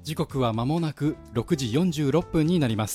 時刻は間もなく6時46分になります。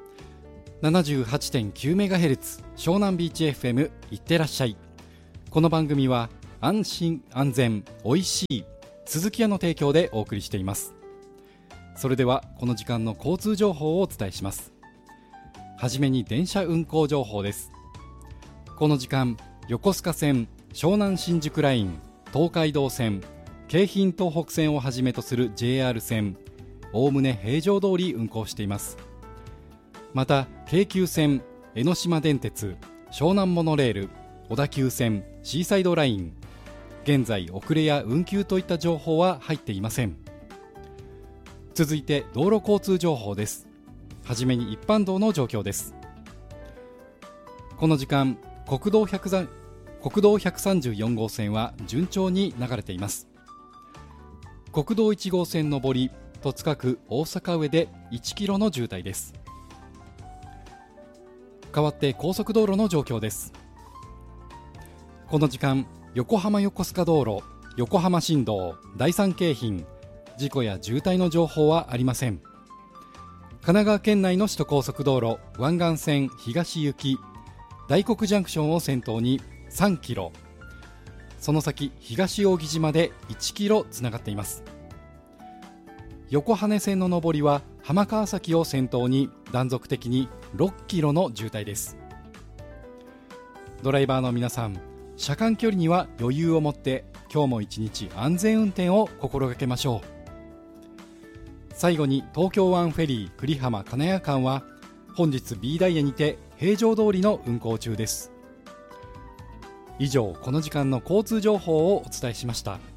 78.9MHz 湘南ビーチ FM いってらっしゃい。この番組は安心安全おいしい鈴木屋の提供でお送りしています。それではこの時間の交通情報をお伝えします。はじめに電車運行情報です。この時間、横須賀線、湘南新宿ライン、東海道線、京浜東北線をはじめとする JR 線、おおむね平常通り運行しています。また京急線、江ノ島電鉄、湘南モノレール、小田急線、シーサイドライン、現在遅れや運休といった情報は入っていません。続いて道路交通情報です。はじめに一般道の状況です。この時間、国道134号線は順調に流れています。国道1号線上り戸塚区大阪上で1キロの渋滞です。代わって高速道路の状況です。この時間、横浜横須賀道路、横浜新道、第三京浜、事故や渋滞の情報はありません。神奈川県内の首都高速道路、湾岸線東行き、大黒ジャンクションを先頭に3キロ、その先東扇島で1キロつながっています。横羽線の上りは浜川崎を先頭に断続的に6キロの渋滞です。ドライバーの皆さん、車間距離には余裕を持って今日も一日安全運転を心がけましょう。最後に東京湾フェリー久里浜金谷間は本日 B ダイヤにて平常通りの運行中です。以上、この時間の交通情報をお伝えしました。